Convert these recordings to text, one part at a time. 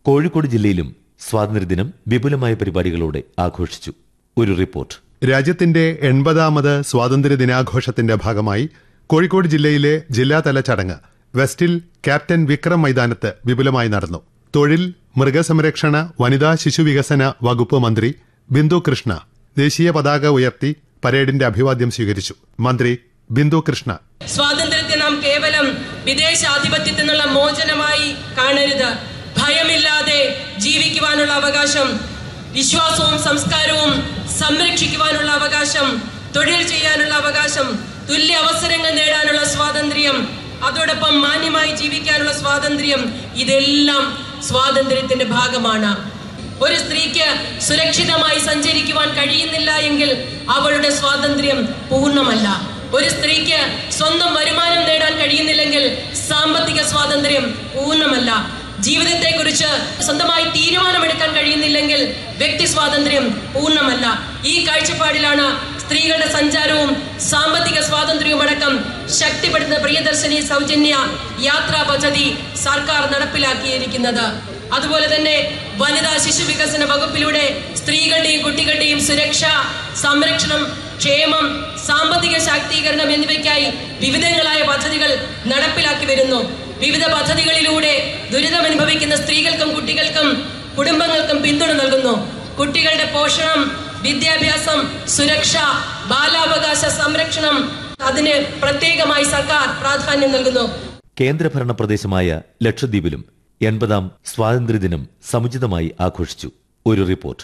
കോഴിക്കോട് ജില്ലയിലും സ്വാതന്ത്ര്യദിനം വിപുലമായ പരിപാടികളോടെ ആഘോഷിച്ചു. ഒരു റിപ്പോർട്ട്. രാജ്യത്തിന്റെ 80ാമത് സ്വാതന്ത്ര്യ ദിനാഘോഷത്തിന്റെ ഭാഗമായി കോഴിക്കോട് ജില്ലയിലെ ജില്ലാതല ചടങ്ങ് വെസ്റ്റിൽ ക്യാപ്റ്റൻ വിക്രം മൈതാനത്ത് വിപുലമായി നടന്നു. തൊഴിൽ, മൃഗസംരക്ഷണ, വനിതാ ശിശുവികസന വകുപ്പ് മന്ത്രി ബിന്ദു കൃഷ്ണ ദേശീയ പതാക ഉയർത്തി പരേഡിന്റെ അഭിവാദ്യം സ്വീകരിച്ചു. മന്ത്രി ബിന്ദു കൃഷ്ണ, സ്വാതന്ത്ര്യത്തെ നാം കേവലം വിദേശാധിപത്യത്തിൽ നിന്നുള്ള മോചനമായി കാണരുത്. ഭയമില്ലാതെ ജീവിക്കുവാനുള്ള അവകാശം, വിശ്വാസവും സംസ്കാരവും സംരക്ഷിക്കുവാനുള്ള അവകാശം, തൊഴിൽ ചെയ്യാനുള്ള അവകാശം, തുല്യ അവസരങ്ങൾ നേടാനുള്ള സ്വാതന്ത്ര്യം, അതോടൊപ്പം മാന്യമായി ജീവിക്കാനുള്ള സ്വാതന്ത്ര്യം, ഇതെല്ലാം സ്വാതന്ത്ര്യത്തിന്റെ ഭാഗമാണ്. ഒരു സ്ത്രീക്ക് സുരക്ഷിതമായി സഞ്ചരിക്കുവാൻ കഴിയുന്നില്ല എങ്കിൽ അവളുടെ സ്വാതന്ത്ര്യം പൂർണ്ണമല്ല. ഒരു സ്ത്രീക്ക് സ്വന്തം വരുമാനം നേടാൻ കഴിയുന്നില്ലെങ്കിൽ സാമ്പത്തിക സ്വാതന്ത്ര്യം പൂർണ്ണമല്ല. ജീവിതത്തെക്കുറിച്ച് സ്വന്തമായി തീരുമാനമെടുക്കാൻ കഴിയുന്നില്ലെങ്കിൽ വ്യക്തി സ്വാതന്ത്ര്യം പൂർണ്ണമല്ല. ഈ കാഴ്ചപ്പാടിലാണ് സ്ത്രീകളുടെ സഞ്ചാരവും സാമ്പത്തിക സ്വാതന്ത്ര്യവും അടക്കം ശക്തിപ്പെടുത്തുന്ന പ്രിയദർശിനി സൗജന്യ യാത്രാ പദ്ധതി സർക്കാർ നടപ്പിലാക്കിയിരിക്കുന്നത്. അതുപോലെ തന്നെ വനിതാ ശിശു വികസന വകുപ്പിലൂടെ സ്ത്രീകളുടെയും കുട്ടികളുടെയും സുരക്ഷ, സംരക്ഷണം, ക്ഷേമം, സാമ്പത്തിക ശാക്തീകരണം എന്നിവയ്ക്കായി വിവിധങ്ങളായ പദ്ധതികൾ നടപ്പിലാക്കി വരുന്നു. വിവിധ പദ്ധതികളിലൂടെ ദുരിതമനുഭവിക്കുന്ന സ്ത്രീകൾക്കും കുട്ടികൾക്കും കുടുംബങ്ങൾക്കും പിന്തുണ നൽകുന്നു. കുട്ടികളുടെ പോഷണം, വിദ്യാഭ്യാസം, സുരക്ഷ, ബാലാവകാശ സംരക്ഷണം, അതിന് പ്രത്യേകമായി സർക്കാർ പ്രാധാന്യം നൽകുന്നു. കേന്ദ്രഭരണ പ്രദേശമായ ലക്ഷദ്വീപിലും 80ാം സ്വാതന്ത്ര്യദിനം സമുചിതമായി ആഘോഷിച്ചു. ഒരു റിപ്പോർട്ട്.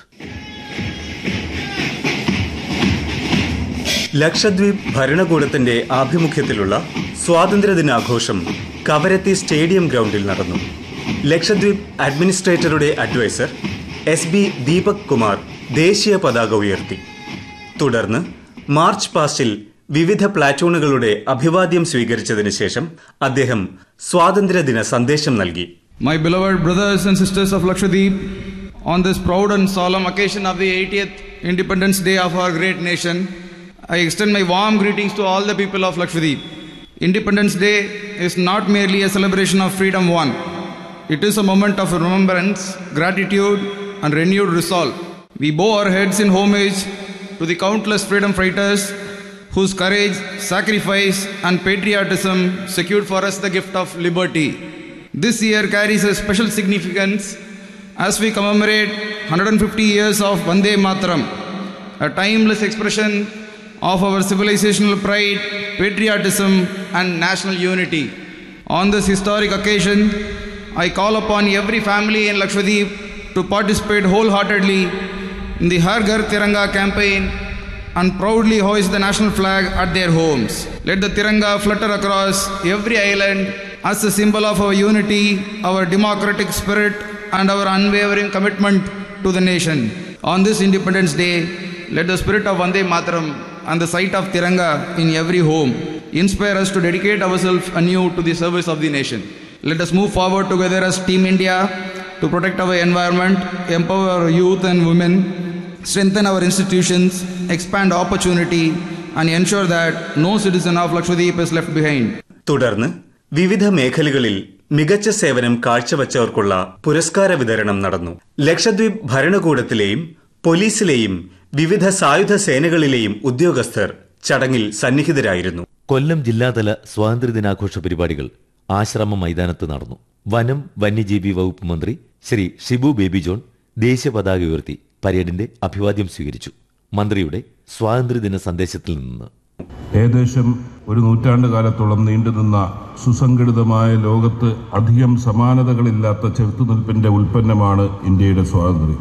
ലക്ഷദ്വീപ് ഭരണകൂടത്തിന്റെ ആഭിമുഖ്യത്തിലുള്ള സ്വാതന്ത്ര്യദിനാഘോഷം കവരത്തി സ്റ്റേഡിയം ഗ്രൗണ്ടിൽ നടന്നു. ലക്ഷദ്വീപ് അഡ്മിനിസ്ട്രേറ്ററുടെ അഡ്വൈസർ SB ദീപക് കുമാർ ദേശീയ പതാക ഉയർത്തി. തുടർന്ന് മാർച്ച് പാസ്റ്റിൽ വിവിധ പ്ലാറ്റൂണുകളുടെ അഭിവാദ്യം സ്വീകരിച്ചതിന് ശേഷം അദ്ദേഹം സ്വാതന്ത്ര്യദിന സന്ദേശം നൽകി. My beloved brothers and sisters of Lakshadweep, on this proud and solemn occasion of the 80th Independence Day of our great nation, I extend my warm greetings to all the people of Lakshadweep. Independence Day is not merely a celebration of freedom won. It is a moment of remembrance, gratitude, and renewed resolve. We bow our heads in homage to the countless freedom fighters whose courage, sacrifice, and patriotism secured for us the gift of liberty. This year carries a special significance as we commemorate 150 years of Vande Mataram, a timeless expression of our civilizational pride, patriotism, and national unity. On this historic occasion, I call upon every family in Lakshadweep to participate wholeheartedly in the Har Ghar Tiranga campaign and proudly hoist the national flag at their homes. Let the Tiranga flutter across every island as a symbol of our unity, our democratic spirit, and our unwavering commitment to the nation. On this Independence Day, let the spirit of Vande Mataram and the sight of Tiranga in every home inspire us to dedicate ourselves anew to the service of the nation. Let us move forward together as Team India to protect our environment, empower our youth and women, strengthen our institutions, expand opportunity, and ensure that no citizen of Lakshadweep is left behind. തുടർന്ന് വിവിധ മേഖലകളിൽ മികച്ച സേവനം കാഴ്ചവച്ചവർക്കുള്ള പുരസ്കാര വിതരണം നടന്നു. ലക്ഷദ്വീപ് ഭരണകൂടത്തിലെയും പോലീസിലെയും വിവിധ സായുധ സേനകളിലെയും ഉദ്യോഗസ്ഥർ ചടങ്ങിൽ സന്നിഹിതരായിരുന്നു. കൊല്ലം ജില്ലാതല സ്വാതന്ത്ര്യദിനാഘോഷ പരിപാടികൾ ആശ്രമ മൈതാനത്ത് നടന്നു. വനം വന്യജീവി വകുപ്പ് മന്ത്രി ശ്രീ ഷിബു ബേബി ജോൺ ദേശീയ പതാക ഉയർത്തി പരേഡിന്റെ അഭിവാദ്യം സ്വീകരിച്ചു. മന്ത്രിയുടെ സ്വാതന്ത്ര്യദിന സന്ദേശത്തിൽ നിന്ന് ഏകദേശം ഒരു നൂറ്റാണ്ട് കാലത്തോളം നീണ്ടുനിന്ന സുസംഘടിതമായ ലോകത്ത് അധികം സമാനതകളില്ലാത്ത ചെറുത്തുനിൽപ്പിന്റെ ഉൽപ്പന്നമാണ് ഇന്ത്യയുടെ സ്വാതന്ത്ര്യം.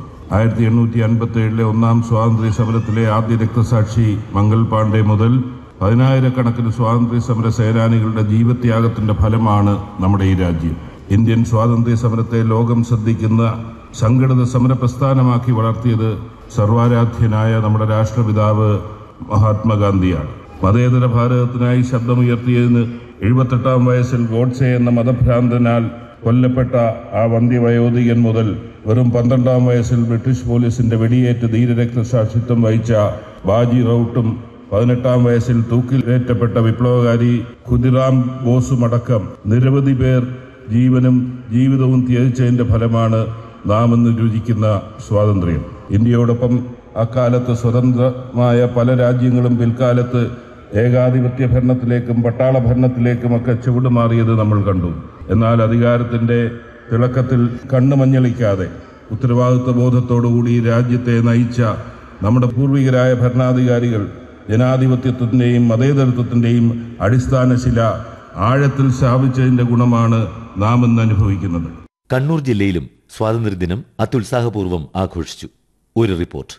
1857 ഒന്നാം സ്വാതന്ത്ര്യ സമരത്തിലെ ആദ്യ രക്തസാക്ഷി മംഗൾ പാണ്ഡെ മുതൽ 10,000-കണക്കിന് സ്വാതന്ത്ര്യ സമര സേനാനികളുടെ ജീവത്യാഗത്തിന്റെ ഫലമാണ് നമ്മുടെ ഈ രാജ്യം. ഇന്ത്യൻ സ്വാതന്ത്ര്യ സമരത്തെ ലോകം ശ്രദ്ധിക്കുന്ന സംഘടിത സമര പ്രസ്ഥാനമാക്കി വളർത്തിയത് സർവാരാധ്യനായ നമ്മുടെ രാഷ്ട്രപിതാവ് മഹാത്മാഗാന്ധിയാണ്. മതേതര ഭാരതത്തിനായി ശബ്ദമുയർത്തിയതിന് 78-ാം വയസ്സിൽ ഗോഡ്സെ എന്ന മതഭ്രാന്തനാൽ കൊല്ലപ്പെട്ട ആ വന്ധ്യവയോധികൻ മുതൽ വെറും 12-ാം വയസ്സിൽ ബ്രിട്ടീഷ് പോലീസിന്റെ വെടിയേറ്റ് ധീരരക്തസാക്ഷിത്വം വഹിച്ച ബാജി റൌട്ടും 18-ാം വയസ്സിൽ തൂക്കിലേറ്റപ്പെട്ട വിപ്ലവകാരി ഖുദിറാം ബോസുമടക്കം നിരവധി പേർ ജീവനും ജീവിതവും ത്യജിച്ചതിന്റെ ഫലമാണ് നാം ഇന്ന് രുചിക്കുന്ന സ്വാതന്ത്ര്യം. ഇന്ത്യയോടൊപ്പം അക്കാലത്ത് സ്വതന്ത്രമായ പല രാജ്യങ്ങളും പിൽക്കാലത്ത് ഏകാധിപത്യ ഭരണത്തിലേക്കും പട്ടാള ഭരണത്തിലേക്കുമൊക്കെ ചുവടുമാറിയത് നമ്മൾ കണ്ടു. എന്നാൽ അധികാരത്തിന്റെ തിളക്കത്തിൽ കണ്ണുമഞ്ഞളിക്കാതെ ഉത്തരവാദിത്വ ബോധത്തോടുകൂടി രാജ്യത്തെ നയിച്ച നമ്മുടെ പൂർവികരായ ഭരണാധികാരികൾ ജനാധിപത്യത്തിന്റെയും മതേതരത്വത്തിന്റെയും അടിസ്ഥാന ശില ആഴത്തിൽ സ്ഥാപിച്ചതിന്റെ ഗുണമാണ് നാം ഇന്ന് അനുഭവിക്കുന്നത്. കണ്ണൂർ ജില്ലയിലും സ്വാതന്ത്ര്യദിനം അത്യുത്സാഹപൂർവ്വം ആഘോഷിച്ചു. ഒരു റിപ്പോർട്ട്.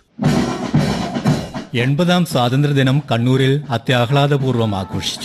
80ാം സ്വാതന്ത്ര്യദിനം കണ്ണൂരിൽ അത്യാഹ്ലാദപൂർവ്വം ആഘോഷിച്ചു.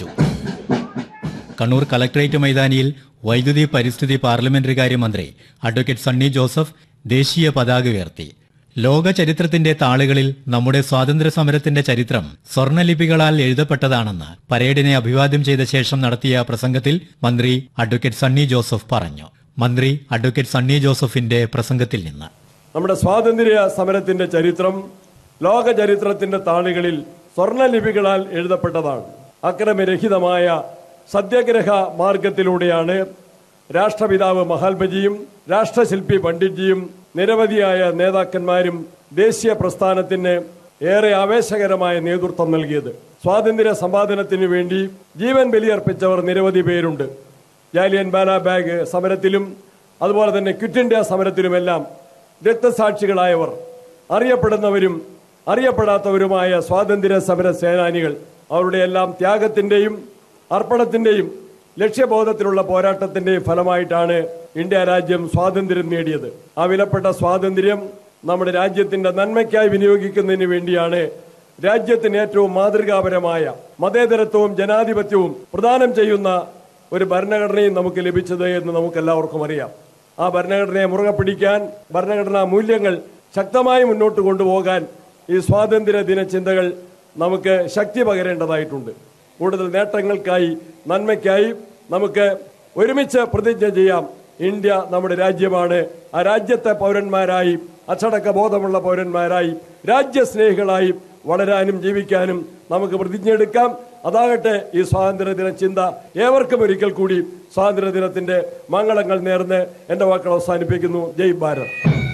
കണ്ണൂർ കലക്ടറേറ്റ് മൈതാനിയിൽ വൈദ്യുതി പരിസ്ഥിതി പാർലമെന്ററി കാര്യമന്ത്രി അഡ്വക്കേറ്റ് സണ്ണി ജോസഫ് ദേശീയ പതാക ഉയർത്തി. ലോക ചരിത്രത്തിന്റെ താളുകളിൽ നമ്മുടെ സ്വാതന്ത്ര്യ സമരത്തിന്റെ ചരിത്രം സ്വർണ്ണലിപികളാൽ എഴുതപ്പെട്ടതാണെന്ന് പരേഡിനെ അഭിവാദ്യം ചെയ്ത ശേഷം നടത്തിയ പ്രസംഗത്തിൽ മന്ത്രി അഡ്വക്കേറ്റ് സണ്ണി ജോസഫ് പറഞ്ഞു. മന്ത്രി അഡ്വക്കേറ്റ് സണ്ണി ജോസഫിന്റെ പ്രസംഗത്തിൽ നിന്ന് നമ്മുടെ സ്വാതന്ത്ര്യ സമരത്തിന്റെ ചരിത്രം ലോക ചരിത്രത്തിന്റെ താളുകളിൽ സ്വർണ്ണലിപികളാൽ എഴുതപ്പെട്ടതാണ്. അക്രമരഹിതമായ സത്യാഗ്രഹ മാർഗത്തിലൂടെയാണ് രാഷ്ട്രപിതാവ് മഹാത്മജിയും രാഷ്ട്രശില്പി പണ്ഡിറ്റ്ജിയും നിരവധിയായ നേതാക്കന്മാരും ദേശീയ പ്രസ്ഥാനത്തിന് ഏറെ ആവേശകരമായ നേതൃത്വം നൽകിയത്. സ്വാതന്ത്ര്യ സമ്പാദനത്തിനു വേണ്ടി ജീവൻ ബലിയർപ്പിച്ചവർ നിരവധി പേരുണ്ട്. ജാലിയൻ വാലാബാഗ് സമരത്തിലും അതുപോലെ തന്നെ ക്വിറ്റ് ഇന്ത്യ സമരത്തിലുമെല്ലാം രക്തസാക്ഷികളായവർ, അറിയപ്പെടുന്നവരും അറിയപ്പെടാത്തവരുമായ സ്വാതന്ത്ര്യ സമര സേനാനികൾ, അവരുടെ എല്ലാം ത്യാഗത്തിന്റെയും അർപ്പണത്തിന്റെയും ലക്ഷ്യബോധത്തിലുള്ള പോരാട്ടത്തിന്റെയും ഫലമായിട്ടാണ് ഇന്ത്യ രാജ്യം സ്വാതന്ത്ര്യം നേടിയത്. ആ വിലപ്പെട്ട സ്വാതന്ത്ര്യം നമ്മുടെ രാജ്യത്തിന്റെ നന്മയ്ക്കായി വിനിയോഗിക്കുന്നതിന് വേണ്ടിയാണ് രാജ്യത്തിന് ഏറ്റവും മാതൃകാപരമായ മതേതരത്വവും ജനാധിപത്യവും പ്രദാനം ചെയ്യുന്ന ഒരു ഭരണഘടനയും നമുക്ക് ലഭിച്ചത് എന്ന് നമുക്കെല്ലാവർക്കും അറിയാം. ആ ഭരണഘടനയെ മുറുകെ പിടിക്കാൻ, ഭരണഘടനാ മൂല്യങ്ങൾ ശക്തമായി മുന്നോട്ട് കൊണ്ടുപോകാൻ ഈ സ്വാതന്ത്ര്യ ദിന ചിന്തകൾ നമുക്ക് ശക്തി പകരേണ്ടതായിട്ടുണ്ട്. കൂടുതൽ നേട്ടങ്ങൾക്കായി, നന്മയ്ക്കായി നമുക്ക് ഒരുമിച്ച് പ്രതിജ്ഞ ചെയ്യാം. ഇന്ത്യ നമ്മുടെ രാജ്യമാണ്. ആ രാജ്യത്തെ പൗരന്മാരായി, അച്ചടക്ക ബോധമുള്ള പൗരന്മാരായി, രാജ്യസ്നേഹികളായി വളരാനും ജീവിക്കാനും നമുക്ക് പ്രതിജ്ഞ എടുക്കാം. അതാകട്ടെ ഈ സ്വാതന്ത്ര്യദിന ചിന്ത. ഏവർക്കും ഒരിക്കൽ കൂടി സ്വാതന്ത്ര്യദിനത്തിന്റെ മംഗളങ്ങൾ നേർന്ന് എന്റെ വാക്കുകൾ അവസാനിപ്പിക്കുന്നു. ജയ് Bharat.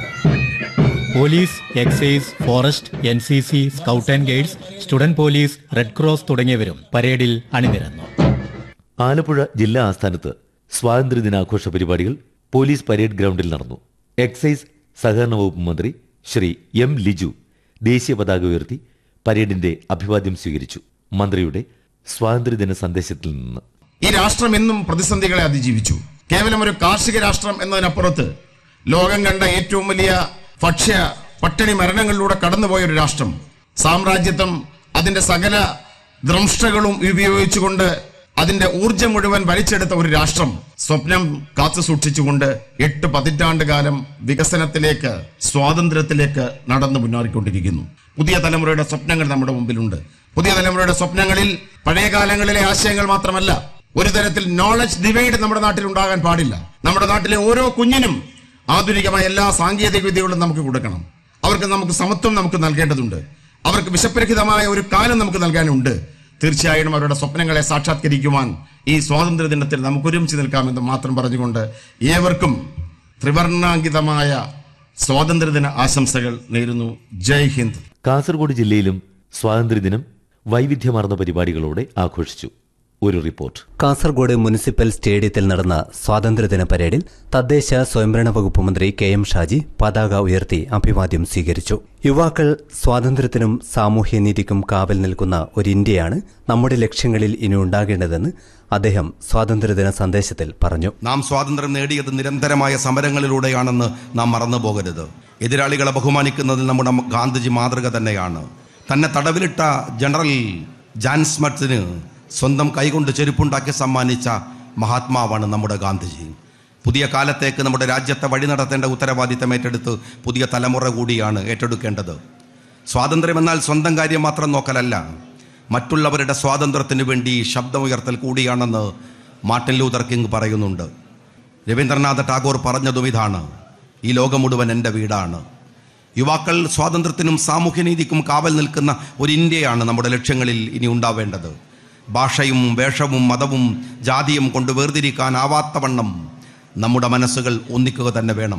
Police, excise, forest, NCC, scout and guides, student police, red cross തുടങ്ങിയവരും പരേഡിൽ അണിനിരന്നു. ആലപ്പുഴ ജില്ലാ ആസ്ഥാനത്ത് സ്വാതന്ത്ര്യദിനാഘോഷ പരിപാടികൾ പോലീസ് പരേഡ് ഗ്രൗണ്ടിൽ നടന്നു. എക്സൈസ് സഹകരണ വകുപ്പ് മന്ത്രി ശ്രീ M. ലിജു ദേശീയ പതാക ഉയർത്തി പരേഡിന്റെ അഭിവാദ്യം സ്വീകരിച്ചു. മന്ത്രിയുടെ സ്വാതന്ത്ര്യദിന സന്ദേശത്തിൽ നിന്ന്: ഈ രാഷ്ട്രം എന്നും പ്രതിസന്ധികളെ അതിജീവിച്ചു. കേവലം ഒരു കാർഷിക രാഷ്ട്രം എന്നതിനപ്പുറത്ത് ലോകം കണ്ട ഏറ്റവും വലിയ ഭക്ഷ്യ പട്ടിണി മരണങ്ങളിലൂടെ കടന്നുപോയ ഒരു രാഷ്ട്രം, സാമ്രാജ്യത്വം അതിന്റെ സകല ദ്രംഷ്ടകളും ഉപയോഗിച്ചുകൊണ്ട് അതിന്റെ ഊർജം മുഴുവൻ വലിച്ചെടുത്ത ഒരു രാഷ്ട്രം സ്വപ്നം കാത്തു സൂക്ഷിച്ചുകൊണ്ട് 8 പതിറ്റാണ്ട് കാലം വികസനത്തിലേക്ക്, സ്വാതന്ത്ര്യത്തിലേക്ക് നടന്നു മുന്നേറിക്കൊണ്ടിരിക്കുന്നു. പുതിയ തലമുറയുടെ സ്വപ്നങ്ങൾ നമ്മുടെ മുമ്പിലുണ്ട്. പുതിയ തലമുറയുടെ സ്വപ്നങ്ങളിൽ പഴയ കാലങ്ങളിലെ ആശയങ്ങൾ മാത്രമല്ല, ഒരു തരത്തിൽ നോളജ് ഡിവൈഡ് നമ്മുടെ നാട്ടിൽ ഉണ്ടാകാൻ പാടില്ല. നമ്മുടെ നാട്ടിലെ ഓരോ കുഞ്ഞിനും ആധുനികമായ എല്ലാ സാങ്കേതിക വിദ്യകളും നമുക്ക് കൊടുക്കണം. അവർക്ക് നമുക്ക് സമത്വം നമുക്ക് നൽകേണ്ടതുണ്ട്. അവർക്ക് വിശപ്പരഹിതമായ ഒരു കാലം നമുക്ക് നൽകാനുണ്ട്. തീർച്ചയായും അവരുടെ സ്വപ്നങ്ങളെ സാക്ഷാത്കരിക്കുവാൻ ഈ സ്വാതന്ത്ര്യ ദിനത്തിൽ നമുക്ക് ഒരുമിച്ച് നിൽക്കാമെന്ന് മാത്രം പറഞ്ഞുകൊണ്ട് ഏവർക്കും ത്രിവർണ്ണാങ്കിതമായ സ്വാതന്ത്ര്യദിന ആശംസകൾ നേരുന്നു. ജയ് ഹിന്ദ്. കാസർഗോഡ് ജില്ലയിലും സ്വാതന്ത്ര്യദിനം വൈവിധ്യമാർന്ന പരിപാടികളോടെ ആഘോഷിച്ചു. ഒരു റിപ്പോർട്ട്. കാസർഗോഡ് മുനിസിപ്പൽ സ്റ്റേഡിയത്തിൽ നടന്ന സ്വാതന്ത്ര്യദിന പരേഡിൽ തദ്ദേശ സ്വയംഭരണ വകുപ്പ് മന്ത്രി KM ഷാജി പതാക ഉയർത്തി അഭിവാദ്യം സ്വീകരിച്ചു. യുവാക്കൾ സ്വാതന്ത്ര്യത്തിനും സാമൂഹ്യനീതിക്കും കാവൽ നിൽക്കുന്ന ഒരു ഇന്ത്യയാണ് നമ്മുടെ ലക്ഷ്യങ്ങളിൽ ഇനി ഉണ്ടാകേണ്ടതെന്ന് അദ്ദേഹം സ്വാതന്ത്ര്യദിന സന്ദേശത്തിൽ പറഞ്ഞു. നാം സ്വാതന്ത്ര്യം നേടിയത് നിരന്തരമായ സമരങ്ങളിലൂടെയാണെന്ന് നാം മറന്നുപോകരുത്. എതിരാളികളെ ബഹുമാനിക്കുന്നതിൽ നമ്മുടെ ഗാന്ധിജി മാതൃക തന്നെയാണ്. തന്നെ തടവിലിട്ട ജനറൽ ജാൻ സ്മിത്തിന് സ്വന്തം കൈകൊണ്ട് ചെരുപ്പുണ്ടാക്കി സമ്മാനിച്ച മഹാത്മാവാണ് നമ്മുടെ ഗാന്ധിജി. പുതിയ കാലത്തേക്ക് നമ്മുടെ രാജ്യത്തെ വഴി നടത്തേണ്ട ഉത്തരവാദിത്തം ഏറ്റെടുത്ത് പുതിയ തലമുറ കൂടിയാണ് ഏറ്റെടുക്കേണ്ടത്. സ്വാതന്ത്ര്യമെന്നാൽ സ്വന്തം കാര്യം മാത്രം നോക്കലല്ല, മറ്റുള്ളവരുടെ സ്വാതന്ത്ര്യത്തിനു വേണ്ടി ശബ്ദമുയർത്തൽ കൂടിയാണെന്ന് മാർട്ടിൻ ലൂതർ കിങ് പറയുന്നുണ്ട്. രവീന്ദ്രനാഥ ടാഗോർ പറഞ്ഞതും ഇതാണ്: ഈ ലോകം മുഴുവൻ എൻ്റെ വീടാണ്. യുവാക്കൾ സ്വാതന്ത്ര്യത്തിനും സാമൂഹ്യനീതിക്കും കാവൽ നിൽക്കുന്ന ഒരു ഇന്ത്യയാണ് നമ്മുടെ ലക്ഷ്യങ്ങളിൽ ഇനി ഉണ്ടാവേണ്ടത്. ഭാഷയും വേഷവും മതവും ജാതിയും കൊണ്ട് വേർതിരിക്കാനാവാത്തവണ്ണം നമ്മുടെ മനസ്സുകൾ ഒന്നിക്കുക തന്നെ വേണം.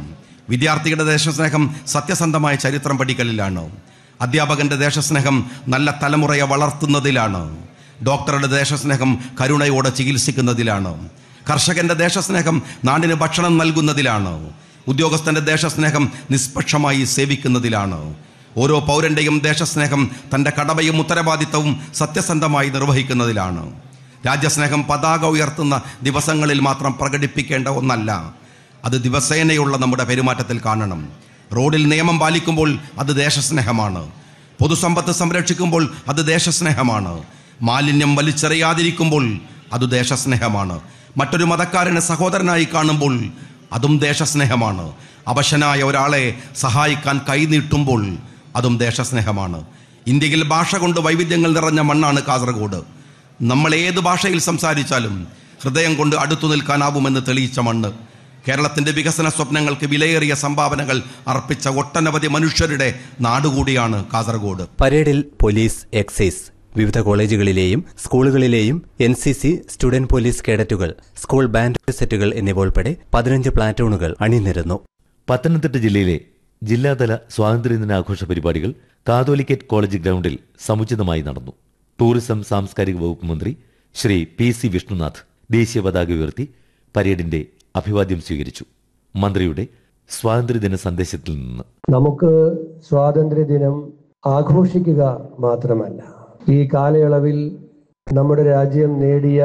വിദ്യാർത്ഥിയുടെ ദേശസ്നേഹം സത്യസന്ധമായ ചരിത്രം പഠിക്കലിലാണ്. അധ്യാപകന്റെ ദേശസ്നേഹം നല്ല തലമുറയെ വളർത്തുന്നതിലാണ്. ഡോക്ടറുടെ ദേശസ്നേഹം കരുണയോടെ ചികിത്സിക്കുന്നതിലാണ്. കർഷകന്റെ ദേശസ്നേഹം നാടിന് ഭക്ഷണം നൽകുന്നതിലാണ്. ഉദ്യോഗസ്ഥന്റെ ദേശസ്നേഹം നിഷ്പക്ഷമായി സേവിക്കുന്നതിലാണ്. ഓരോ പൗരന്റെയും ദേശസ്നേഹം തന്റെ കടമയും ഉത്തരവാദിത്തവും സത്യസന്ധമായി നിർവഹിക്കുന്നതിലാണ്. രാജ്യസ്നേഹം പതാക ഉയർത്തുന്ന ദിവസങ്ങളിൽ മാത്രം പ്രകടിപ്പിക്കേണ്ട ഒന്നല്ല. അത് ദിവസേനയുള്ള നമ്മുടെ പെരുമാറ്റത്തിൽ കാണണം. റോഡിൽ നിയമം പാലിക്കുമ്പോൾ അത് ദേശസ്നേഹമാണ്. പൊതുസമ്പത്ത് സംരക്ഷിക്കുമ്പോൾ അത് ദേശസ്നേഹമാണ്. മാലിന്യം വലിച്ചെറിയാതിരിക്കുമ്പോൾ അത് ദേശസ്നേഹമാണ്. മറ്റൊരു മതക്കാരനെ സഹോദരനായി കാണുമ്പോൾ അതും ദേശസ്നേഹമാണ്. അവശനായ ഒരാളെ സഹായിക്കാൻ കൈനീട്ടുമ്പോൾ അതും ദേശസ്നേഹമാണ്. ഇന്ത്യയിൽ ഭാഷ കൊണ്ട് വൈവിധ്യങ്ങൾ നിറഞ്ഞ മണ്ണാണ് കാസർഗോഡ്. നമ്മൾ ഏത് ഭാഷയിൽ സംസാരിച്ചാലും ഹൃദയം കൊണ്ട് അടുത്തു നിൽക്കാനാവുമെന്ന് തെളിയിച്ച മണ്ണ്. കേരളത്തിന്റെ വികസന സ്വപ്നങ്ങൾക്ക് വിലയേറിയ സംഭാവനകൾ അർപ്പിച്ച ഒട്ടനവധി മനുഷ്യരുടെ നാടുകൂടിയാണ് കാസർഗോഡ്. പരേഡിൽ പോലീസ്, എക്സൈസ്, വിവിധ കോളേജുകളിലെയും സ്കൂളുകളിലെയും NCC, student police കേഡറ്റുകൾ, school band സെറ്റുകൾ എന്നിവ ഉൾപ്പെടെ 15 പ്ലാറ്റൂണുകൾ അണിനിരന്നു. പത്തനംതിട്ട ജില്ലയിലെ ജില്ലാതല സ്വാതന്ത്ര്യദിനാഘോഷ പരിപാടികൾ കാതോലിക്കറ്റ് കോളേജ് ഗ്രൗണ്ടിൽ സമുചിതമായി നടന്നു. ടൂറിസം സാംസ്കാരിക വകുപ്പ് മന്ത്രി ശ്രീ PC വിഷ്ണുനാഥ് ദേശീയ പതാക ഉയർത്തി പരേഡിന്റെ അഭിവാദ്യം സ്വീകരിച്ചു. മന്ത്രിയുടെ സ്വാതന്ത്ര്യദിന സന്ദേശത്തിൽ നിന്ന് നമുക്ക് സ്വാതന്ത്ര്യദിനം ആഘോഷിക്കുക മാത്രമല്ല, ഈ കാലയളവിൽ നമ്മുടെ രാജ്യം നേടിയ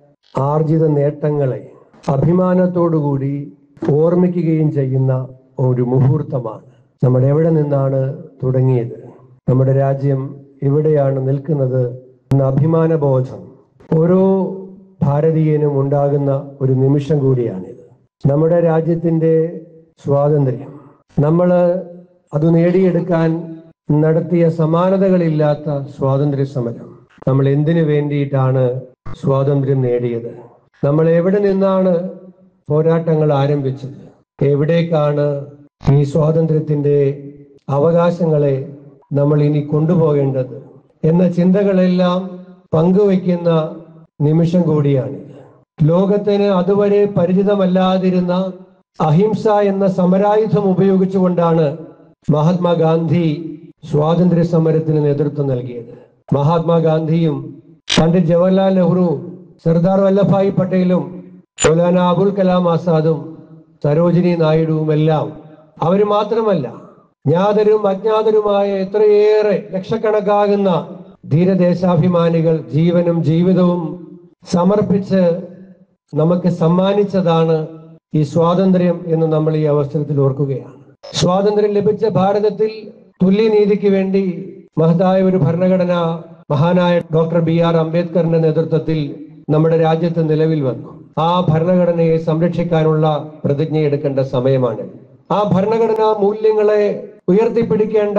ആർജിത നേട്ടങ്ങളെ അഭിമാനത്തോടുകൂടി ഓർമ്മിക്കുകയും ചെയ്യുന്ന ഒരു മുഹൂർത്തമാണ്. നമ്മൾ എവിടെ നിന്നാണ് തുടങ്ങിയത്, നമ്മുടെ രാജ്യം എവിടെയാണ് നിൽക്കുന്നത് എന്ന അഭിമാനബോധം ഓരോ ഭാരതീയനും ഉണ്ടാകുന്ന ഒരു നിമിഷം കൂടിയാണിത്. നമ്മുടെ രാജ്യത്തിന്റെ സ്വാതന്ത്ര്യം, നമ്മൾ അത് നേടിയെടുക്കാൻ നടത്തിയ സമാനതകളില്ലാത്ത സ്വാതന്ത്ര്യ സമരം, നമ്മൾ എന്തിനു വേണ്ടിയിട്ടാണ് സ്വാതന്ത്ര്യം നേടിയത്, നമ്മൾ എവിടെ നിന്നാണ് പോരാട്ടങ്ങൾ ആരംഭിച്ചത്, എവിടേക്കാണ് ഈ സ്വാതന്ത്ര്യത്തിന്റെ അവകാശങ്ങളെ നമ്മൾ ഇനി കൊണ്ടുപോകേണ്ടത് എന്ന ചിന്തകളെല്ലാം പങ്കുവയ്ക്കുന്ന നിമിഷം കൂടിയാണിത്. ലോകത്തിന് അതുവരെ പരിചിതമല്ലാതിരുന്ന അഹിംസ എന്ന സമരായുധം ഉപയോഗിച്ചുകൊണ്ടാണ് മഹാത്മാഗാന്ധി സ്വാതന്ത്ര്യ സമരത്തിന് നേതൃത്വം നൽകിയത്. മഹാത്മാഗാന്ധിയും പണ്ഡിറ്റ് ജവഹർലാൽ നെഹ്റുവും സർദാർ വല്ലഭായ് പട്ടേലും മൗലാന അബുൽ കലാം ആസാദും സരോജിനി നായിഡുവുമെല്ലാം അവർ മാത്രമല്ല, ജ്ഞാതരും അജ്ഞാതരുമായ എത്രയേറെ ലക്ഷക്കണക്കാകുന്ന ധീരദേശാഭിമാനികൾ ജീവനും ജീവിതവും സമർപ്പിച്ച് നമുക്ക് സമ്മാനിച്ചതാണ് ഈ സ്വാതന്ത്ര്യം എന്ന് നമ്മൾ ഈ അവസരത്തിൽ ഓർക്കുകയാണ്. സ്വാതന്ത്ര്യം ലഭിച്ച ഭാരതത്തിൽ തുല്യനീതിക്ക് വേണ്ടി മഹത്തായ ഒരു ഭരണഘടന മഹാനായ ഡോക്ടർ BR അംബേദ്കറിന്റെ നേതൃത്വത്തിൽ നമ്മുടെ രാജ്യത്ത് നിലവിൽ വന്നു. ആ ഭരണഘടനയെ സംരക്ഷിക്കാനുള്ള പ്രതിജ്ഞയെടുക്കേണ്ട സമയമാണ്. ആ ഭരണഘടനാ മൂല്യങ്ങളെ ഉയർത്തിപ്പിടിക്കേണ്ട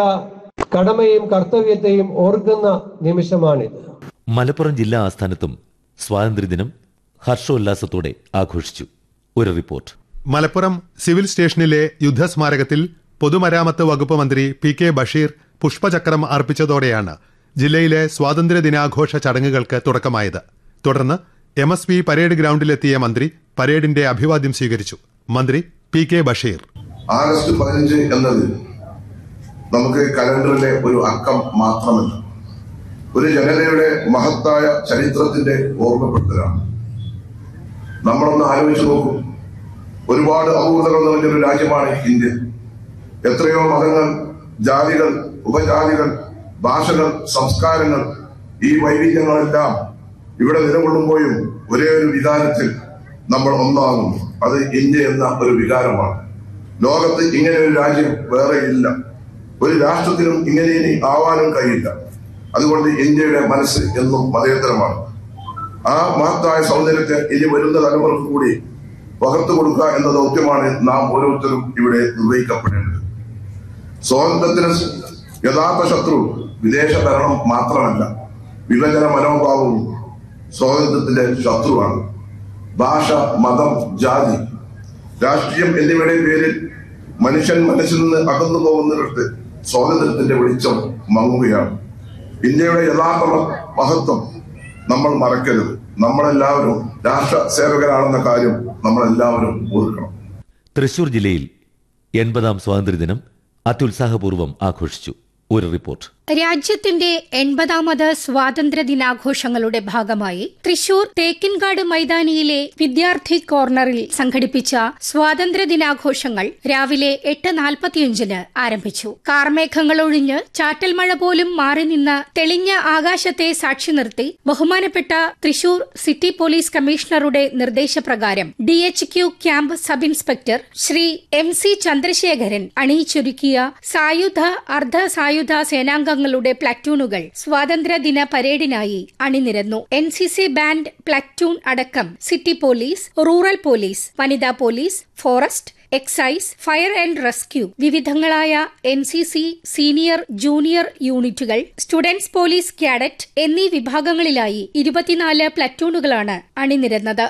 കടമയും കർത്തവ്യത്തെയും ഓർക്കുന്ന നിമിഷമാണിത്. മലപ്പുറം ജില്ലാ ആസ്ഥാനത്തും സ്വാതന്ത്ര്യദിനം ഹർഷോല്ലാസത്തോടെ ആഘോഷിച്ചു. ഒരു റിപ്പോർട്ട്. മലപ്പുറം സിവിൽ സ്റ്റേഷനിലെ യുദ്ധസ്മാരകത്തിൽ പൊതുമരാമത്ത് വകുപ്പ് മന്ത്രി PK ബഷീർ പുഷ്പചക്രം അർപ്പിച്ചതോടെയാണ് ജില്ലയിലെ സ്വാതന്ത്ര്യദിനാഘോഷ ചടങ്ങുകൾക്ക് തുടക്കമായത്. തുടർന്ന് MSP പരേഡ് ഗ്രൌണ്ടിലെത്തിയ മന്ത്രി പരേഡിന്റെ അഭിവാദ്യം സ്വീകരിച്ചു. മന്ത്രി PK ബഷീർ. ആഗസ്റ്റ് 15 എന്നത് നമുക്ക് കലണ്ടറിലെ ഒരു അക്കം മാത്രമല്ല, ഒരു ജനതയുടെ മഹത്തായ ചരിത്രത്തിന്റെ ഓർമ്മപ്പെടുത്തലാണ്. നമ്മളൊന്ന് ആലോചിച്ചു നോക്കും, ഒരുപാട് അപൂർവതകൾ നിറഞ്ഞൊരു രാജ്യമാണ് ഇന്ത്യ. എത്രയോ മതങ്ങൾ, ജാതികൾ, ഉപജാതികൾ, ഭാഷകൾ, സംസ്കാരങ്ങൾ, ഈ വൈവിധ്യങ്ങളെല്ലാം ഇവിടെ നിലകൊള്ളുമ്പോഴും ഒരേ ഒരു വികാരത്തിൽ നമ്മൾ ഒന്നാകുന്നു. അത് ഇന്ത്യ എന്ന ഒരു വികാരമാണ്. ലോകത്ത് ഇങ്ങനെ ഒരു രാജ്യം വേറെ ഇല്ല. ഒരു രാഷ്ട്രത്തിനും ഇങ്ങനെ ഇനി ആവാനും കഴിയില്ല. അതുകൊണ്ട് ഇന്ത്യയുടെ മനസ്സ് എന്നും മതേതരമാണ്. ആ മഹത്തായ സൗന്ദര്യത്തെ ഇനി വരുന്ന തലമുറക്ക് കൂടി പകർത്തു കൊടുക്കുക എന്ന ദൗത്യമാണ് നാം ഓരോരുത്തരും ഇവിടെ നിർവഹിക്കപ്പെടേണ്ടത്. സ്വാതന്ത്ര്യത്തിന് യഥാർത്ഥ ശത്രു വിദേശ ഭരണം മാത്രമല്ല, വിഭജന മനോഭാവവും സ്വാതന്ത്ര്യത്തിന്റെ ശത്രുവാണ്. ഭാഷ, മതം, ജാതി, രാഷ്ട്രീയം എന്നിവയുടെ പേരിൽ മനുഷ്യൻ മനസ്സിൽ നിന്ന് അകന്നു പോകുന്നിടത്ത് സ്വാതന്ത്ര്യത്തിന്റെ വെളിച്ചം മങ്ങുകയാണ്. ഇന്ത്യയുടെ യഥാർത്ഥ മഹത്വം നമ്മൾ മറക്കരുത്. നമ്മളെല്ലാവരും രാഷ്ട്ര സേവകരാണെന്ന കാര്യം നമ്മളെല്ലാവരും ഓർക്കണം. തൃശൂർ ജില്ലയിൽ 80ാം സ്വാതന്ത്ര്യദിനം അത്യുത്സാഹപൂർവ്വം ആഘോഷിച്ചു. ഒരു റിപ്പോർട്ട്. രാജ്യത്തിന്റെ 80ാമത് സ്വാതന്ത്ര്യ ദിനാഘോഷങ്ങളുടെ ഭാഗമായി തൃശൂർ തേക്കിൻകാട് മൈതാനിയിലെ വിദ്യാർത്ഥി കോർണറിൽ സംഘടിപ്പിച്ച സ്വാതന്ത്ര്യ ദിനാഘോഷങ്ങൾ രാവിലെ 8:45 ആരംഭിച്ചു. കാർമേഘങ്ങൾ ഒഴിഞ്ഞ് ചാറ്റൽ മഴ പോലും മാറി നിന്ന തെളിഞ്ഞ ആകാശത്തെ സാക്ഷി നിർത്തി ബഹുമാനപ്പെട്ട തൃശൂർ സിറ്റി പോലീസ് കമ്മീഷണറുടെ നിർദ്ദേശപ്രകാരം DHQ camp sub inspector Shri MC Chandrasekharan അണിയിച്ചൊരുക്കിയ സായുധ അർദ്ധ സായുധ സേനാംഗങ്ങളുടെ പ്ലാറ്റൂണുകൾ സ്വാതന്ത്ര്യദിന പരേഡിനായി അണിനിരന്നു. NCC ബാൻഡ് പ്ലാറ്റൂൺ അടക്കം സിറ്റി പോലീസ്, റൂറൽ പോലീസ്, വനിതാ police, forest, excise, fire and rescue, വിവിധങ്ങളായ NCC സീനിയർ ജൂനിയർ യൂണിറ്റുകൾ, സ്റ്റുഡന്റ്സ് പോലീസ് കാഡറ്റ് എന്നീ വിഭാഗങ്ങളിലായി 24 പ്ലാറ്റൂണുകളാണ് അണിനിരന്നത്.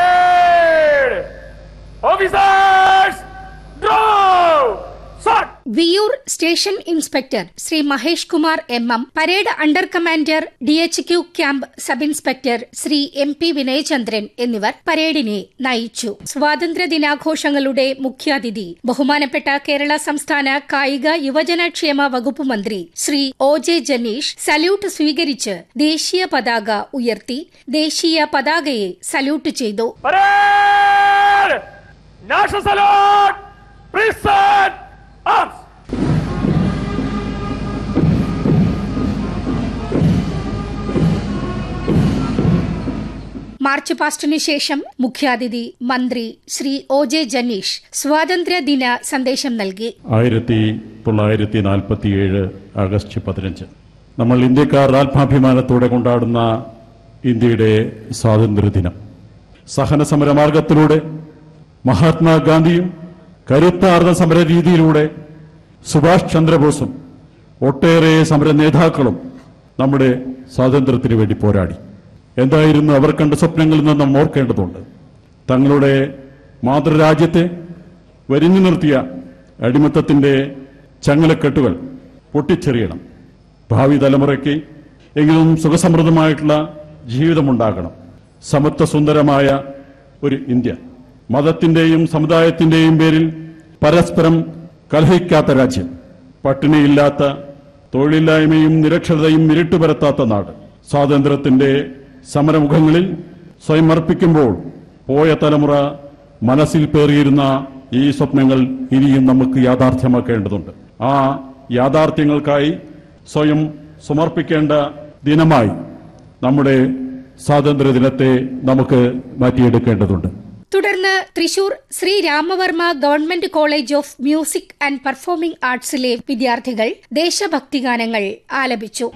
Viyyur station inspector Shri Mahesh Kumar MM, parade under commander DHQ camp sub inspector Shri MP Vinayachandran എന്നിവർ പരേഡിനെ നയിച്ചു. സ്വാതന്ത്ര്യ ദിനാഘോഷങ്ങളുടെ മുഖ്യാതിഥി ബഹുമാനപ്പെട്ട കേരള സംസ്ഥാന കായിക യുവജനക്ഷേമ വകുപ്പ് മന്ത്രി ശ്രീ OJ ജനീഷ് സല്യൂട്ട് സ്വീകരിച്ച് ദേശീയ പതാക ഉയർത്തി ദേശീയ പതാകയെ സല്യൂട്ട് ചെയ്തു. മാർച്ച് പാസ്റ്റിനു ശേഷം മുഖ്യാതിഥി മന്ത്രി ശ്രീ OJ ജനീഷ് സ്വാതന്ത്ര്യ ദിന സന്ദേശം നൽകി. 1947 ആഗസ്റ്റ് 15 നമ്മൾ ഇന്ത്യക്കാർ ആത്മാഭിമാനത്തോടെ കൊണ്ടാടുന്ന ഇന്ത്യയുടെ സ്വാതന്ത്ര്യദിനം. സഹന സമരമാർഗത്തിലൂടെ മഹാത്മാഗാന്ധിയും കരുത്താർന്ന സമര രീതിയിലൂടെ സുഭാഷ് ചന്ദ്രബോസും ഒട്ടേറെ സമര നേതാക്കളും നമ്മുടെ സ്വാതന്ത്ര്യത്തിന് വേണ്ടി പോരാടി. എന്തായിരുന്നു അവർ കണ്ട സ്വപ്നങ്ങളിൽ നിന്ന് നാം ഓർക്കേണ്ടതുണ്ട്. തങ്ങളുടെ മാതൃരാജ്യത്തെ വരിഞ്ഞു നിർത്തിയ അടിമത്തത്തിന്റെ ചങ്ങലക്കെട്ടുകൾ പൊട്ടിച്ചെറിയണം. ഭാവി തലമുറയ്ക്ക് എങ്കിലും സുഖസമൃദ്ധമായിട്ടുള്ള ജീവിതമുണ്ടാകണം. സമത്വ സുന്ദരമായ ഒരു ഇന്ത്യ, മതത്തിന്റെയും സമുദായത്തിന്റെയും പേരിൽ പരസ്പരം കലഹിക്കാത്ത രാജ്യം, പട്ടിണിയില്ലാത്ത, തൊഴിലില്ലായ്മയും നിരക്ഷരതയും ഇരുട്ടുപരത്താത്ത നാട്. സ്വാതന്ത്ര്യത്തിന്റെ സമരമുഖങ്ങളിൽ സ്വയം അർപ്പിക്കുമ്പോൾ പോയ തലമുറ മനസ്സിൽ പേറിയിരുന്ന ഈ സ്വപ്നങ്ങൾ ഇനിയും നമുക്ക് യാഥാർത്ഥ്യമാക്കേണ്ടതുണ്ട്. ആ യാഥാർത്ഥ്യങ്ങൾക്കായി സ്വയം സമർപ്പിക്കേണ്ട ദിനമായി നമ്മുടെ സ്വാതന്ത്ര്യദിനത്തെ നമുക്ക് മാറ്റിയെടുക്കേണ്ടതുണ്ട്. തുടർന്ന് Thrissur Shri Ramavarma government college of music and performing ആർട്സിലെ വിദ്യാർത്ഥികൾ ദേശഭക്തി ഗാനങ്ങൾ ആലപിച്ചു.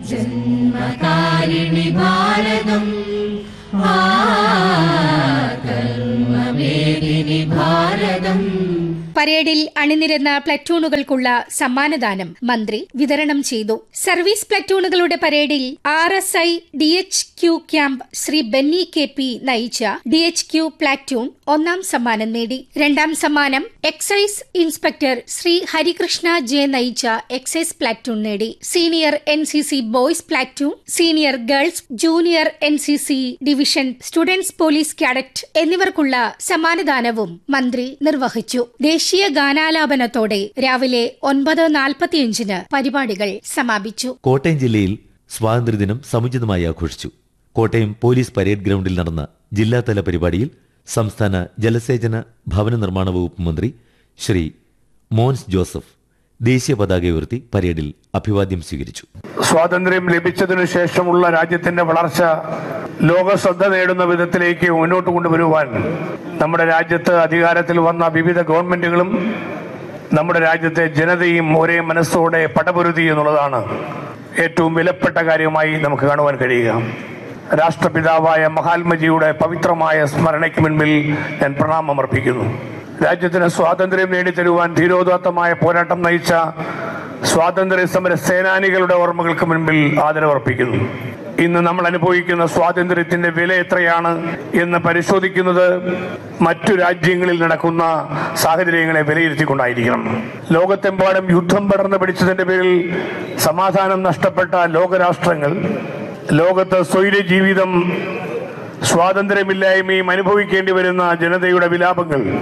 പരേഡിൽ അണിനിരന്ന പ്ലറ്റൂണുകൾക്കുള്ള സമ്മാനദാനം മന്ത്രി വിതരണം ചെയ്തു. സർവീസ് പ്ലറ്റൂണുകളുടെ പരേഡിൽ RSI DHQ camp Shri Benny KP നയിച്ച DHQ പ്ലാറ്റൂൺ 1ാം സമ്മാനം നേടി. 2ാം സമ്മാനം excise inspector Shri Harikrishna J നയിച്ച എക്സൈസ് പ്ലാറ്റൂൺ നേടി. Senior NCC boys platoon, senior girls, junior NCC division, students police cadet എന്നിവർക്കുള്ള സമ്മാനദാനവും മന്ത്രി നിർവഹിച്ചു. ദേശീയ ഗാനാലാപനത്തോടെ രാവിലെ 9:45 പരിപാടികൾ സമാപിച്ചു. കോട്ടയം ജില്ലയിൽ സ്വാതന്ത്ര്യദിനം സമുചിതമായി ആഘോഷിച്ചു. കോട്ടയം പോലീസ് പരേഡ് ഗ്രൌണ്ടിൽ നടന്ന ജില്ലാതല പരിപാടിയിൽ സംസ്ഥാന ജലസേചന ഭവന നിർമ്മാണ വകുപ്പ് മന്ത്രി ശ്രീ മോൻസ് ജോസഫ് ദേശീയ പതാക ഉയർത്തി പരേഡിൽ അഭിവാദ്യം സ്വീകരിച്ചു. സ്വാതന്ത്ര്യം ലഭിച്ചതിനു ശേഷമുള്ള രാജ്യത്തിന്റെ വളർച്ച ലോക ശ്രദ്ധ നേടുന്ന വിധത്തിലേക്ക് മുന്നോട്ട് കൊണ്ടുവരുവാൻ നമ്മുടെ രാജ്യത്ത് അധികാരത്തിൽ വന്ന വിവിധ ഗവൺമെന്റുകളും നമ്മുടെ രാജ്യത്തെ ജനതയും ഒരേ മനസ്സോടെ പടപൊരുതി എന്നുള്ളതാണ് ഏറ്റവും വിലപ്പെട്ട കാര്യമായി നമുക്ക് കാണുവാൻ കഴിയുക. രാഷ്ട്രപിതാവായ മഹാത്മജിയുടെ പവിത്രമായ സ്മരണയ്ക്ക് മുൻപിൽ ഞാൻ പ്രണാമം അർപ്പിക്കുന്നു. രാജ്യത്തിന് സ്വാതന്ത്ര്യം നേടിത്തരുവാൻ ധീരോദാത്തമായ പോരാട്ടം നയിച്ച സ്വാതന്ത്ര്യ സമര സേനാനികളുടെ ഓർമ്മകൾക്ക് മുൻപിൽ ആദരവർപ്പിക്കുന്നു. ഇന്ന് നമ്മൾ അനുഭവിക്കുന്ന സ്വാതന്ത്ര്യത്തിന്റെ വില എത്രയാണ് എന്ന് പരിശോധിക്കുന്നത് മറ്റു രാജ്യങ്ങളിൽ നടക്കുന്ന സാഹചര്യങ്ങളെ വിലയിരുത്തിക്കൊണ്ടായിരിക്കണം. ലോകത്തെമ്പാടും യുദ്ധം പടർന്നു പിടിച്ചതിന്റെ പേരിൽ സമാധാനം നഷ്ടപ്പെട്ട ലോകരാഷ്ട്രങ്ങൾ, ലോകത്ത് സ്വൈര്യ ജീവിതം, സ്വാതന്ത്ര്യമില്ലായ്മയും അനുഭവിക്കേണ്ടി വരുന്ന ജനതയുടെ വിലാപങ്ങൾ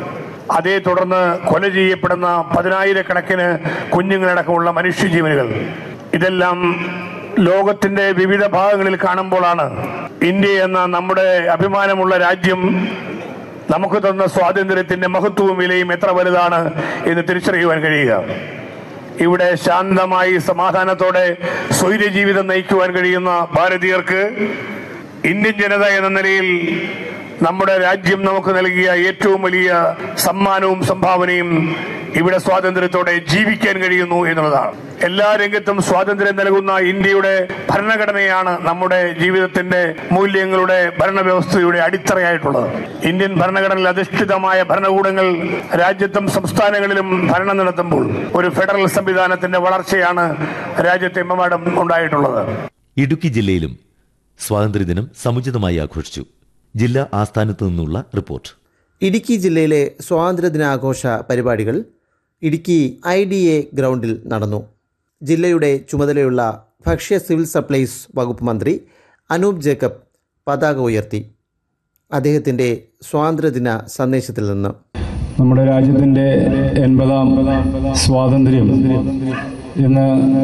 അതേ തുടർന്ന് കൊല ചെയ്യപ്പെടുന്ന 10,000-കണക്കിന് കുഞ്ഞുങ്ങളടക്കമുള്ള മനുഷ്യജീവനുകൾ, ഇതെല്ലാം ലോകത്തിന്റെ വിവിധ ഭാഗങ്ങളിൽ കാണുമ്പോഴാണ് ഇന്ത്യ എന്ന നമ്മുടെ അഭിമാനമുള്ള രാജ്യം നമുക്ക് തന്ന സ്വാതന്ത്ര്യത്തിന്റെ മഹത്വവും വിലയും എത്ര വലുതാണ് എന്ന് തിരിച്ചറിയുവാൻ കഴിയുക. ഇവിടെ ശാന്തമായി സമാധാനത്തോടെ സ്വൈര്യജീവിതം നയിക്കുവാൻ കഴിയുന്ന ഭാരതീയർക്ക് ഇന്ത്യൻ ജനത എന്ന നിലയിൽ നമ്മുടെ രാജ്യം നമുക്ക് നൽകിയ ഏറ്റവും വലിയ സമ്മാനവും സംഭാവനയും ഇവിടെ സ്വാതന്ത്ര്യത്തോടെ ജീവിക്കാൻ കഴിയുന്നു എന്നുള്ളതാണ്. എല്ലാ രംഗത്തും സ്വാതന്ത്ര്യം നൽകുന്ന ഇന്ത്യയുടെ ഭരണഘടനയാണ് നമ്മുടെ ജീവിതത്തിന്റെ മൂല്യങ്ങളുടെ ഭരണവ്യവസ്ഥയുടെ അടിത്തറയായിട്ടുള്ളത്. ഇന്ത്യൻ ഭരണഘടനയിൽ അധിഷ്ഠിതമായ ഭരണകൂടങ്ങൾ രാജ്യത്തും സംസ്ഥാനങ്ങളിലും ഭരണം നടത്തുമ്പോൾ ഒരു ഫെഡറൽ സംവിധാനത്തിന്റെ വളർച്ചയാണ് രാജ്യത്തെമ്പാടും ഉണ്ടായിട്ടുള്ളത്. ഇടുക്കി ജില്ലയിലും സ്വാതന്ത്ര്യദിനം സമുചിതമായി ആഘോഷിച്ചു. ജില്ലാ ആസ്ഥാനത്തു നിന്നുള്ള റിപ്പോർട്ട്. ഇടുക്കി ജില്ലയിലെ സ്വാതന്ത്ര്യദിനാഘോഷ പരിപാടികൾ ഇടുക്കി IDA ഗ്രൗണ്ടിൽ നടന്നു. ജില്ലയുടെ ചുമതലയുള്ള ഭക്ഷ്യ സിവിൽ സപ്ലൈസ് വകുപ്പ് മന്ത്രി അനൂപ് ജേക്കബ് പതാക ഉയർത്തി. അദ്ദേഹത്തിൻ്റെ സ്വാതന്ത്ര്യദിന സന്ദേശത്തിൽ നിന്ന് നമ്മുടെ രാജ്യത്തിൻ്റെ 80ാം സ്വാതന്ത്ര്യം ഇന്ന്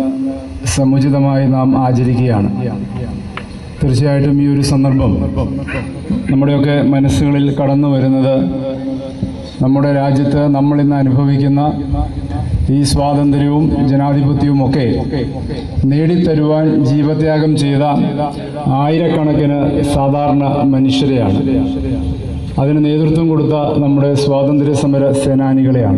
സമുചിതമായി നാം ആചരിക്കുകയാണ്. തീർച്ചയായിട്ടും ഈ ഒരു സന്ദർഭം നമ്മുടെയൊക്കെ മനസ്സുകളിൽ കടന്നു വരുന്നത് നമ്മുടെ രാജ്യത്ത് നമ്മളിന്ന് അനുഭവിക്കുന്ന ഈ സ്വാതന്ത്ര്യവും ജനാധിപത്യവും ഒക്കെ നേടിത്തരുവാൻ ജീവത്യാഗം ചെയ്ത ആയിരക്കണക്കിന് സാധാരണ മനുഷ്യരെയാണ്. അതിന് നേതൃത്വം കൊടുത്ത നമ്മുടെ സ്വാതന്ത്ര്യ സമര സേനാനികളെയാണ്.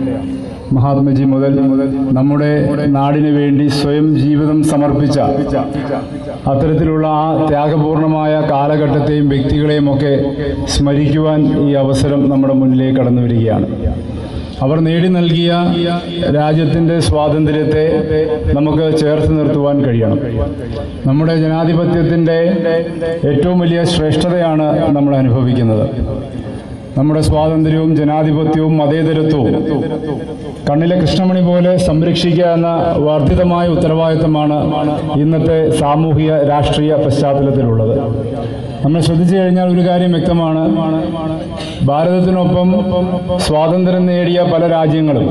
മഹാത്മജി മുതൽ നമ്മുടെ നാടിനു വേണ്ടി സ്വയം ജീവിതം സമർപ്പിച്ച അത്തരത്തിലുള്ള ആ ത്യാഗപൂർണമായ കാലഘട്ടത്തെയും വ്യക്തികളെയും ഒക്കെ സ്മരിക്കുവാൻ ഈ അവസരം നമ്മുടെ മുന്നിലേക്ക് കടന്നു വരികയാണ്. അവർ നേടി നൽകിയ രാജ്യത്തിൻ്റെ സ്വാതന്ത്ര്യത്തെ നമുക്ക് ചേർത്ത് നിർത്തുവാൻ കഴിയണം. നമ്മുടെ ജനാധിപത്യത്തിൻ്റെ ഏറ്റവും വലിയ ശ്രേഷ്ഠതയാണ് നമ്മൾ അനുഭവിക്കുന്നത്. നമ്മുടെ സ്വാതന്ത്ര്യവും ജനാധിപത്യവും മതേതരത്വവും കണ്ണിലെ കൃഷ്ണമണി പോലെ സംരക്ഷിക്കുക എന്ന വർദ്ധിതമായ ഉത്തരവാദിത്തമാണ് ഇന്നത്തെ സാമൂഹിക രാഷ്ട്രീയ പശ്ചാത്തലത്തിലുള്ളത്. നമ്മൾ ശ്രദ്ധിച്ചു കഴിഞ്ഞാൽ ഒരു കാര്യം വ്യക്തമാണ്. ഭാരതത്തിനൊപ്പം സ്വാതന്ത്ര്യം നേടിയ പല രാജ്യങ്ങളും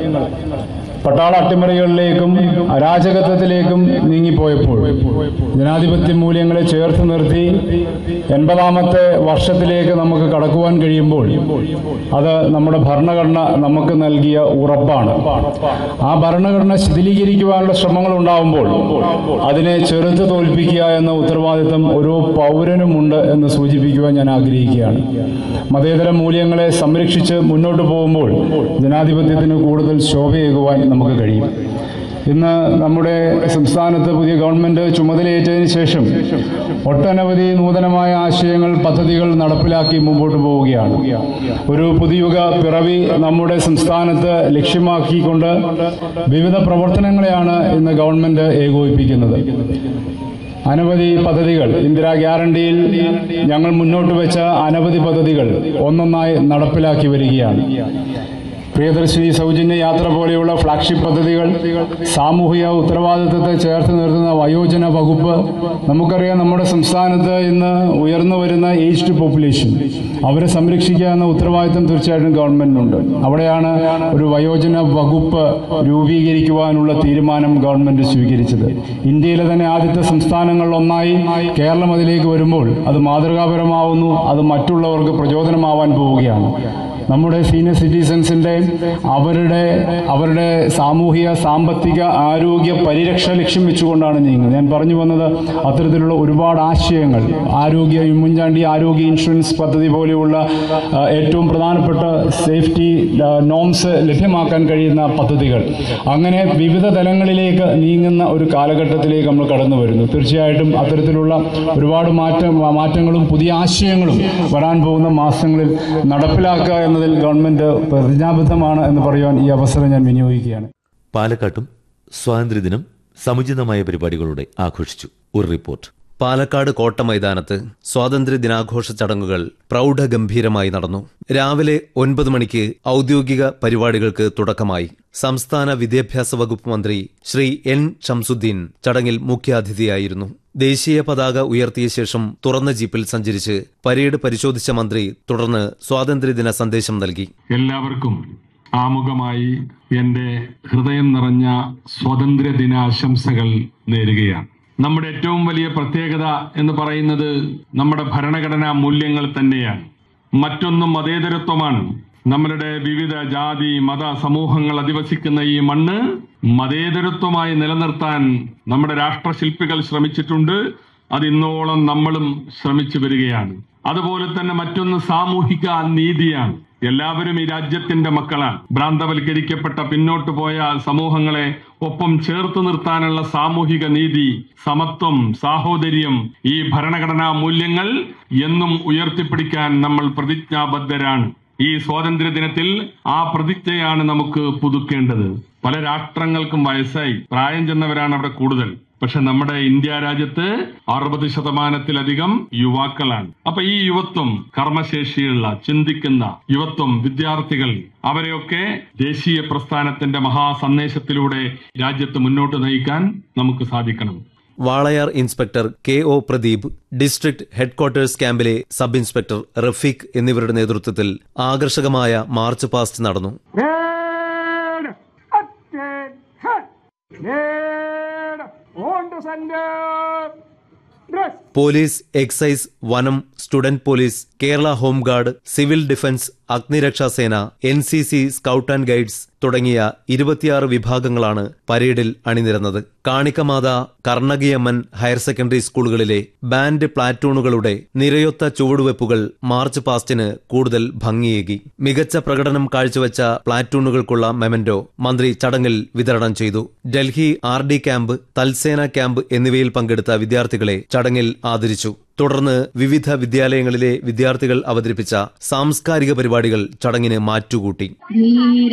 പട്ടാള അട്ടിമറികളിലേക്കും അരാജകത്വത്തിലേക്കും നീങ്ങിപ്പോയപ്പോൾ ജനാധിപത്യ മൂല്യങ്ങളെ ചേർത്ത് നിർത്തി 80ാമത്തെ വർഷത്തിലേക്ക് നമുക്ക് കടക്കുവാൻ കഴിയുമ്പോൾ അത് നമ്മുടെ ഭരണഘടന നമുക്ക് നൽകിയ ഉറപ്പാണ്. ആ ഭരണഘടന ശിഥിലീകരിക്കുവാനുള്ള ശ്രമങ്ങൾ ഉണ്ടാവുമ്പോൾ അതിനെ ചെറുത്ത് തോൽപ്പിക്കുക എന്ന ഉത്തരവാദിത്തം ഓരോ പൗരനുമുണ്ട് എന്ന് സൂചിപ്പിക്കുവാൻ ഞാൻ ആഗ്രഹിക്കുകയാണ്. മതേതര മൂല്യങ്ങളെ സംരക്ഷിച്ച് മുന്നോട്ട് പോകുമ്പോൾ ജനാധിപത്യത്തിന് കൂടുതൽ ശോഭയേകുവാൻ നമുക്ക് കഴിയും. ഇന്ന് നമ്മുടെ സംസ്ഥാനത്ത് പുതിയ ഗവൺമെന്റ് ചുമതലയേറ്റതിന് ശേഷം ഒട്ടനവധി നൂതനമായ ആശയങ്ങൾ, പദ്ധതികൾ നടപ്പിലാക്കി മുമ്പോട്ട് പോവുകയാണ്. ഒരു പുതുയുഗ പിറവി നമ്മുടെ സംസ്ഥാനത്ത് ലക്ഷ്യമാക്കിക്കൊണ്ട് വിവിധ പ്രവർത്തനങ്ങളെയാണ് ഇന്ന് ഗവൺമെന്റ് ഏകോപിപ്പിക്കുന്നത്. അനവധി പദ്ധതികൾ, ഇന്ദിരാ ഗ്യാരണ്ടിയിൽ ഞങ്ങൾ മുന്നോട്ട് വെച്ച അനവധി പദ്ധതികൾ ഒന്നൊന്നായി നടപ്പിലാക്കി വരികയാണ്. പ്രിയദർശിനി സൗജന്യ യാത്ര പോലെയുള്ള ഫ്ലാഗ്ഷിപ്പ് പദ്ധതികൾ, സാമൂഹിക ഉത്തരവാദിത്തത്തെ ചേർത്ത് നിർത്തുന്ന വയോജന വകുപ്പ്. നമുക്കറിയാം, നമ്മുടെ സംസ്ഥാനത്ത് ഇന്ന് ഉയർന്നു വരുന്ന ഏജ്ഡ് പോപ്പുലേഷൻ, അവരെ സംരക്ഷിക്കുക എന്ന ഉത്തരവാദിത്തം തീർച്ചയായിട്ടും ഗവൺമെന്റിനുണ്ട്. അവിടെയാണ് ഒരു വയോജന വകുപ്പ് രൂപീകരിക്കുവാനുള്ള തീരുമാനം ഗവൺമെന്റ് സ്വീകരിച്ചത്. ഇന്ത്യയിലെ തന്നെ ആദ്യത്തെ സംസ്ഥാനങ്ങളിലൊന്നായി കേരളം അതിലേക്ക് വരുമ്പോൾ അത് മാതൃകാപരമാവുന്നു. അത് മറ്റുള്ളവർക്ക് പ്രചോദനമാവാൻ പോവുകയാണ്. നമ്മുടെ സീനിയർ സിറ്റിസൻസിൻ്റെ അവരുടെ സാമൂഹിക, സാമ്പത്തിക, ആരോഗ്യ പരിരക്ഷ ലക്ഷ്യം വെച്ചുകൊണ്ടാണ് നീങ്ങുന്നത്. ഞാൻ പറഞ്ഞു വന്നത് അത്തരത്തിലുള്ള ഒരുപാട് ആശയങ്ങൾ, ഉമ്മൻചാണ്ടി ആരോഗ്യ ഇൻഷുറൻസ് പദ്ധതി പോലെയുള്ള ഏറ്റവും പ്രധാനപ്പെട്ട സേഫ്റ്റി നോംസ് ലഭ്യമാക്കാൻ കഴിയുന്ന പദ്ധതികൾ, അങ്ങനെ വിവിധ തലങ്ങളിലേക്ക് നീങ്ങുന്ന ഒരു കാലഘട്ടത്തിലേക്ക് നമ്മൾ കടന്നു വരുന്നു. തീർച്ചയായിട്ടും അത്തരത്തിലുള്ള ഒരുപാട് മാറ്റങ്ങളും പുതിയ ആശയങ്ങളും വരാൻ പോകുന്ന മാസങ്ങളിൽ നടപ്പിലാക്കുക എന്നതിൽ ഗവൺമെന്റ് പ്രതിജ്ഞാബദ്ധമാണ് എന്ന് പറയുവാൻ ഈ അവസരം ഞാൻ വിനിയോഗിക്കുകയാണ്. പാലക്കാട്ടും സ്വാതന്ത്ര്യദിനം സമുചിതമായ പരിപാടികളോടെ ആഘോഷിച്ചു. ഒരു റിപ്പോർട്ട്. പാലക്കാട് കോട്ട മൈതാനത്ത് സ്വാതന്ത്ര്യദിനാഘോഷ ചടങ്ങുകൾ പ്രൗഢഗംഭീരമായി നടന്നു. രാവിലെ 9 മണിക്ക് ഔദ്യോഗിക പരിപാടികൾക്ക് തുടക്കമായി. സംസ്ഥാന വിദ്യാഭ്യാസ വകുപ്പ് മന്ത്രി ശ്രീ N. ഷംസുദ്ദീൻ ചടങ്ങിൽ മുഖ്യാതിഥിയായിരുന്നു. ദേശീയ പതാക ഉയർത്തിയ ശേഷം തുറന്ന ജീപ്പിൽ സഞ്ചരിച്ച് പരേഡ് പരിശോധിച്ച മന്ത്രി തുടർന്ന് സ്വാതന്ത്ര്യദിന സന്ദേശം നൽകി. എല്ലാവർക്കും ആമുഖമായി എന്റെ ഹൃദയം നിറഞ്ഞ സ്വാതന്ത്ര്യദിനാശംസകൾ നേരുകയാണ്. നമ്മുടെ ഏറ്റവും വലിയ പ്രത്യേകത എന്ന് പറയുന്നത് നമ്മുടെ ഭരണഘടനാ മൂല്യങ്ങൾ തന്നെയാണ്. മറ്റൊന്നും മതേതരത്വമാണ്. നമ്മളുടെ വിവിധ ജാതി മത സമൂഹങ്ങൾ അധിവസിക്കുന്ന ഈ മണ്ണ് മതേതരത്വമായി നിലനിർത്താൻ നമ്മുടെ രാഷ്ട്രശില്പികൾ ശ്രമിച്ചിട്ടുണ്ട്. അതിന്നോളം നമ്മളും ശ്രമിച്ചു വരികയാണ്. അതുപോലെ തന്നെ മറ്റൊന്ന് സാമൂഹിക നീതിയാണ്. എല്ലാവരും ഈ രാജ്യത്തിന്റെ മക്കളാണ്. ഭ്രാന്തവൽക്കരിക്കപ്പെട്ട പിന്നോട്ടു പോയ സമൂഹങ്ങളെ ഒപ്പം ചേർത്ത് നിർത്താനുള്ള സാമൂഹിക നീതി, സമത്വം, സാഹോദര്യം, ഈ ഭരണഘടനാ മൂല്യങ്ങൾ എന്നും ഉയർത്തിപ്പിടിക്കാൻ നമ്മൾ പ്രതിജ്ഞാബദ്ധരാണ്. ഈ സ്വാതന്ത്ര്യ ദിനത്തിൽ ആ പ്രതിജ്ഞയാണ് നമുക്ക് പുതുക്കേണ്ടത്. പല രാഷ്ട്രങ്ങൾക്കും വയസ്സായി, പ്രായം ചെന്നവരാണ് അവിടെ കൂടുതൽ. പക്ഷെ നമ്മുടെ ഇന്ത്യ രാജ്യത്ത് 60% യുവാക്കളാണ്. അപ്പൊ ഈ യുവത്വം, കർമ്മശേഷിയുള്ള ചിന്തിക്കുന്ന യുവത്വം, വിദ്യാർത്ഥികൾ, അവരെയൊക്കെ ദേശീയ പ്രസ്ഥാനത്തിന്റെ മഹാസന്ദേശത്തിലൂടെ രാജ്യത്ത് മുന്നോട്ട് നയിക്കാൻ നമുക്ക് സാധിക്കണം. Walayar inspector KO Pradeep, district headquarters ക്യാമ്പിലെ സബ് ഇൻസ്പെക്ടർ റഫീഖ് എന്നിവരുടെ നേതൃത്വത്തിൽ ആകർഷകമായ മാർച്ച് പാസ്റ്റ് നടന്നു. പോലീസ്, എക്സൈസ്, വനം, student police, Kerala home guard, civil defence, അഗ്നിരക്ഷാസേന, NCC, scout and guides തുടങ്ങിയ 26 വിഭാഗങ്ങളാണ് പരേഡിൽ അണിനിരന്നത്. കാണിക്കമാത, കർണകിയമ്മൻ ഹയർ സെക്കൻഡറി സ്കൂളുകളിലെ ബാൻഡ് പ്ലാറ്റൂണുകളുടെ നിരയൊത്ത ചുവടുവെപ്പുകൾ മാർച്ച് പാസ്റ്റിന് കൂടുതൽ ഭംഗിയേകി. മികച്ച പ്രകടനം കാഴ്ചവെച്ച പ്ലാറ്റൂണുകൾക്കുള്ള മെമന്റോ മന്ത്രി ചടങ്ങിൽ വിതരണം ചെയ്തു. ഡൽഹി RD ക്യാമ്പ്, തൽസേന ക്യാമ്പ് എന്നിവയിൽ പങ്കെടുത്ത വിദ്യാർത്ഥികളെ ചടങ്ങിൽ ആദരിച്ചു. തുടർന്ന് വിവിധ വിദ്യാലയങ്ങളിലെ വിദ്യാർത്ഥികൾ അവതരിപ്പിച്ച സാംസ്കാരിക പരിപാടികൾ ചടങ്ങിന് മാറ്റുകൂട്ടി.